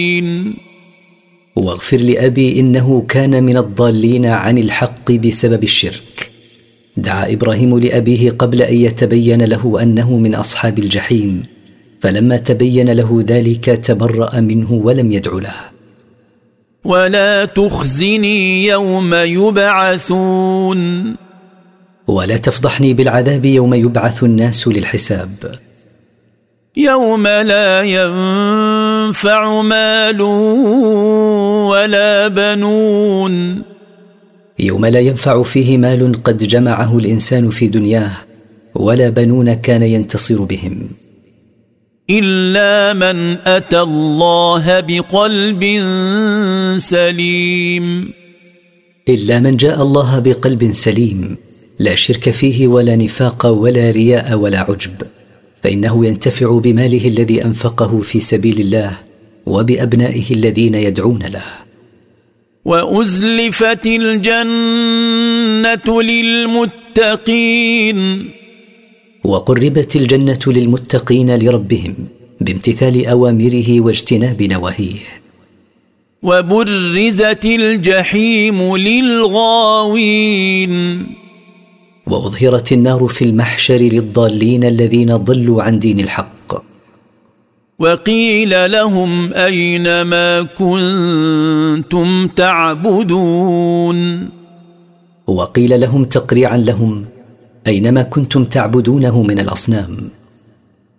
واغفر لأبي إنه كان من الضالين عن الحق بسبب الشرك. دعا إبراهيم لأبيه قبل أن يتبين له أنه من أصحاب الجحيم، فلما تبين له ذلك تبرأ منه ولم يدع له. ولا تخزني يوم يبعثون. ولا تفضحني بالعذاب يوم يبعث الناس للحساب. يوم لا ينفع مال ولا بنون. يوم لا ينفع فيه مال قد جمعه الإنسان في دنياه، ولا بنون كان ينتصر بهم، إلا من أتى الله بقلب سليم. إلا من جاء الله بقلب سليم، لا شرك فيه ولا نفاق ولا رياء ولا عجب، فإنه ينتفع بماله الذي أنفقه في سبيل الله وبأبنائه الذين يدعون له. وأزلفت الجنة للمتقين. وقربت الجنة للمتقين لربهم بامتثال أوامره واجتناب نواهيه. وبرزت الجحيم للغاوين. وأظهرت النار في المحشر للضالين الذين ضلوا عن دين الحق. وقيل لهم أين ما كنتم تعبدون. وقيل لهم تقريعا لهم أينما كنتم تعبدونه من الأصنام.